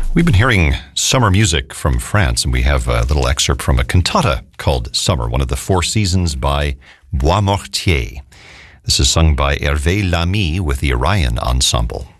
We've been hearing summer music from France, and we have a little excerpt from a cantata called Summer, one of the four seasons by Boismortier. This is sung by Hervé Lamy with the Orion Ensemble.